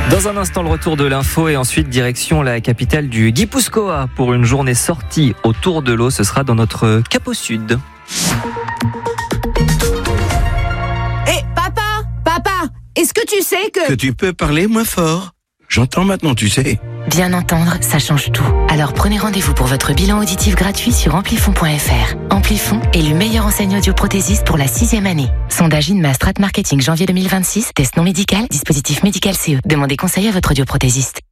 Dans un instant, le retour de l'info et ensuite direction la capitale du Gipuzkoa pour une journée sortie autour de l'eau. Ce sera dans notre cap au sud. Papa, est-ce que tu sais que tu peux parler moins fort? J'entends maintenant, tu sais. Bien entendre, ça change tout. Alors prenez rendez-vous pour votre bilan auditif gratuit sur amplifon.fr. Amplifon est le meilleur enseigne audioprothésiste pour la 6e année. Sondage INMA Strat Marketing janvier 2026. Test non médical, dispositif médical CE. Demandez conseil à votre audioprothésiste.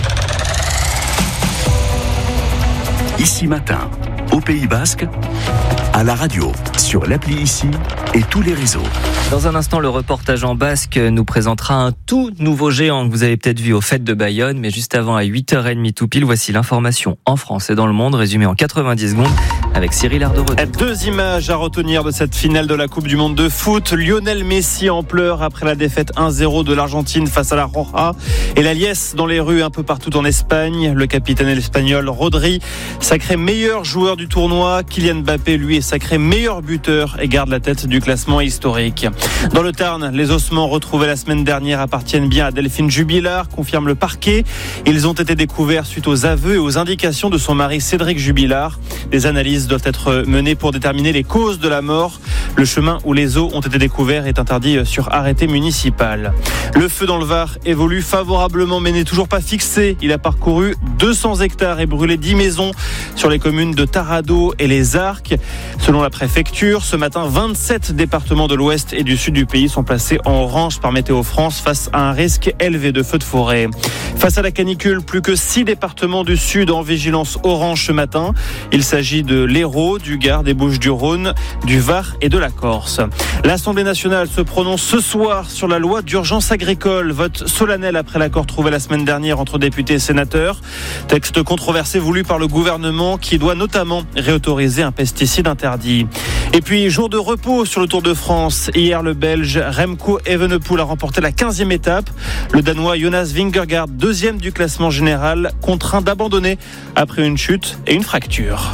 Ici Matin, au Pays Basque, à la radio, sur l'appli Ici et tous les réseaux. Dans un instant, le reportage en basque nous présentera un tout nouveau géant que vous avez peut-être vu aux fêtes de Bayonne. Mais juste avant, à 8h30 tout pile, voici l'information en France et dans le monde, résumée en 90 secondes avec Cyril Ardorod. 2 images à retenir de cette finale de la Coupe du Monde de foot. Lionel Messi en pleurs après la défaite 1-0 de l'Argentine face à la Roja. Et la liesse dans les rues un peu partout en Espagne. Le capitaine espagnol Rodri, sacré meilleur joueur du tournoi. Kylian Mbappé, lui, est sacré meilleur buteur et garde la tête du classement historique. Dans le Tarn, les ossements retrouvés la semaine dernière appartiennent bien à Delphine Jubilard, confirme le parquet. Ils ont été découverts suite aux aveux et aux indications de son mari Cédric Jubilard. Des analyses doivent être menées pour déterminer les causes de la mort. Le chemin où les os ont été découverts est interdit sur arrêté municipal. Le feu dans le Var évolue favorablement mais n'est toujours pas fixé. Il a parcouru 200 hectares et brûlé 10 maisons sur les communes de Tarado et les Arcs. Selon la préfecture, ce matin, 27 départements de l'ouest et du sud du pays sont placés en orange par Météo France face à un risque élevé de feux de forêt. Face à la canicule, plus que 6 départements du sud en vigilance orange ce matin. Il s'agit de l'Hérault, du Gard, des Bouches-du-Rhône, du Var et de la Corse. L'Assemblée nationale se prononce ce soir sur la loi d'urgence agricole. Vote solennel après l'accord trouvé la semaine dernière entre députés et sénateurs. Texte controversé voulu par le gouvernement qui doit notamment réautoriser un pesticide interdit. Et puis, jour de repos sur le Tour de France. Hier, le Belge Remco Evenepoel a remporté la 15e étape. Le Danois Jonas Vingegaard, 2e du classement général, contraint d'abandonner après une chute et une fracture.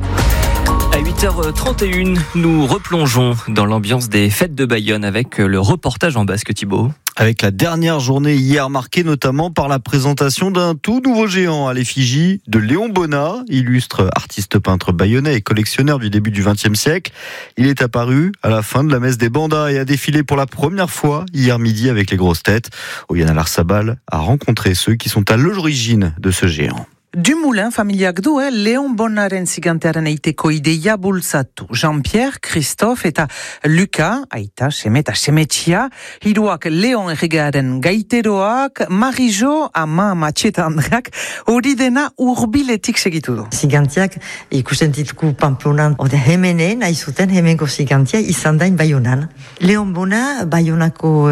À 8h31, nous replongeons dans l'ambiance des fêtes de Bayonne avec le reportage en basque, Thibaut. Avec la dernière journée hier marquée notamment par la présentation d'un tout nouveau géant à l'effigie de Léon Bonnat, illustre artiste peintre bayonnais et collectionneur du début du XXe siècle. Il est apparu à la fin de la messe des Bandas et a défilé pour la première fois hier midi avec les grosses têtes. Oyana Larsabal a rencontré ceux qui sont à l'origine de ce géant. Du moulin familiak du, Léon Bonnaren zigantearen eiteko ideia bultzatu. Jean-Pierre, Christophe eta Luca, aita, seme eta semetxia, hiruak Leon erregearen gaiteroak, Marijo, ama Matxeta Andreak, hori dena urbiletik segitu du. Zigantiak ikusten ditugu Pamplonan, hemene, nahi zuten hemenko zigantia izan dain Baionan. Leon Bonnat, Baionako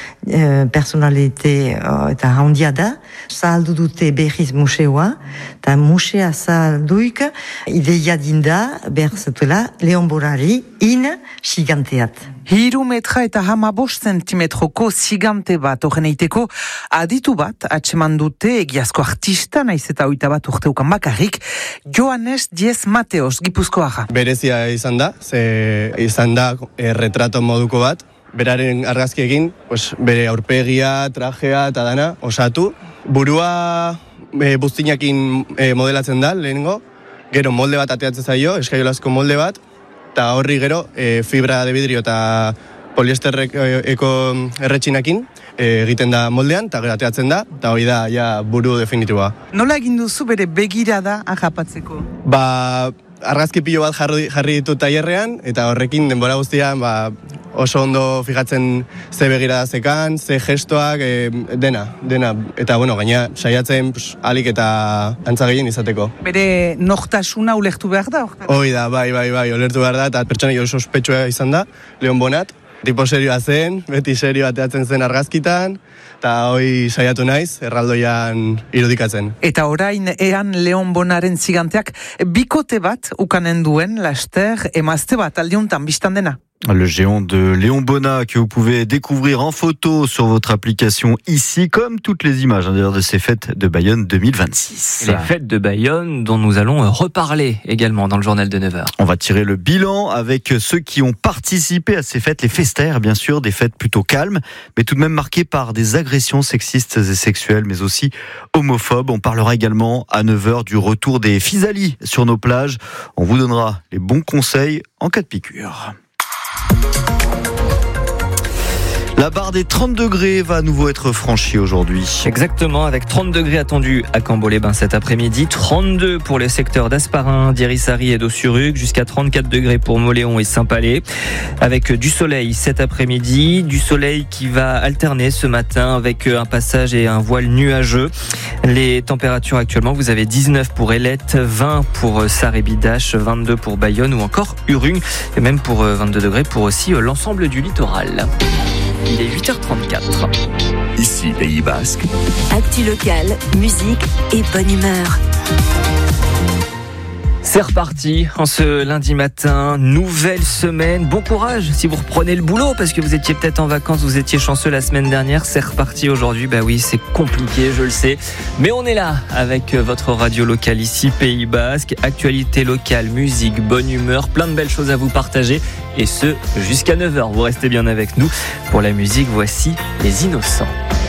personalite eta handia da, zahaldu dute berriz museoa, eta musea zahalduik ideia dinda behar zutela Leon Bonnari in ziganteat. 3 metra eta 15 zentimetroko zigante bat horren eiteko aditu bat atseman dute egiazko artista naiz eta 21 urteukan bakarrik Joanes Diez Mateos Gipuzkoarra. Berezia izan da, izan da retrato moduko bat, beraren argazki egin, bere aurpegia, trajea eta dana osatu. Burua buztinakin modelatzen da, lehenengo, gero molde bat ateatzen zaio, eskaiolazko molde bat, eta horri gero fibra de vidrio eta poliesterreko erretxinakin egiten da moldean, eta gero ateatzen da, eta hori da ja buru definitiboa. Nola egin duzu bere begirada ahapatzeko? Argazki pilo bat jarri ditut tailerrean, eta horrekin denbora guztian oso ondo fijatzen ze begirada zekan, ze gestoak, dena. Eta gaina saiatzen alik eta antza gehien izateko. Bere nortasuna ulertu behar da? Hoi da, bai, ulertu behar da, eta pertsona oso ospetsua izan da, Leon Bonnat. Tipo serioa zen, beti serio ateatzen zen argazkitan, eta hoi saiatu naiz, erraldoian irudikatzen. Eta orain ean Leon Bonnaren ziganteak bikote bat ukanen duen, laster emazte bat aldiuntan biztan dena. Le géant de Léon Bonnat que vous pouvez découvrir en photo sur votre application ici, comme toutes les images d'ailleurs de ces fêtes de Bayonne 2026. Les fêtes de Bayonne dont nous allons reparler également dans le journal de 9h. On va tirer le bilan avec ceux qui ont participé à ces fêtes, les festères bien sûr, des fêtes plutôt calmes, mais tout de même marquées par des agressions sexistes et sexuelles, mais aussi homophobes. On parlera également à 9h du retour des physalis sur nos plages. On vous donnera les bons conseils en cas de piqûre. La barre des 30 degrés va à nouveau être franchie aujourd'hui. Exactement, avec 30 degrés attendus à Cambo-les-Bains cet après-midi, 32 pour les secteurs d'Asparin, d'Irisari et d'Ossuruc, jusqu'à 34 degrés pour Mauléon et Saint-Palais, avec du soleil cet après-midi, du soleil qui va alterner ce matin avec un passage et un voile nuageux. Les températures actuellement, vous avez 19 pour Ailette, 20 pour Sarre-et-Bidache, 22 pour Bayonne ou encore Urung, et même pour 22 degrés pour aussi l'ensemble du littoral. Il est 8h34. Ici, Pays Basque. Actu local, musique et bonne humeur. C'est reparti en ce lundi matin, nouvelle semaine. Bon courage si vous reprenez le boulot parce que vous étiez peut-être en vacances, vous étiez chanceux la semaine dernière. C'est reparti aujourd'hui. Bah oui, c'est compliqué, je le sais. Mais on est là avec votre radio locale ici, Pays Basque. Actualité locale, musique, bonne humeur, plein de belles choses à vous partager. Et ce, jusqu'à 9h. Vous restez bien avec nous. Pour la musique, voici Les Innocents.